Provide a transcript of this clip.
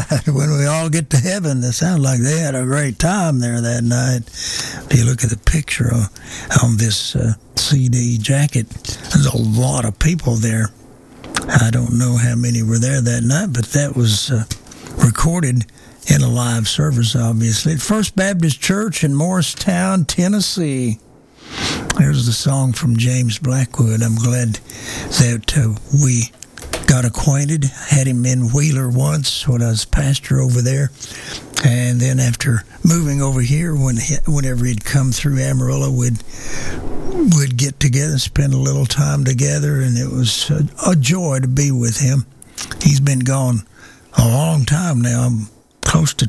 When we all get to heaven, it sounds like they had a great time there that night. If you look at the picture on this CD jacket, there's a lot of people there. I don't know how many were there that night, but that was recorded in a live service, obviously. First Baptist Church in Morristown, Tennessee. There's the song from James Blackwood. I'm glad that we got acquainted. Had him in Wheeler once when I was pastor over there. And then after moving over here, whenever he'd come through Amarillo, we'd get together and spend a little time together, and it was a joy to be with him. He's been gone a long time now, close to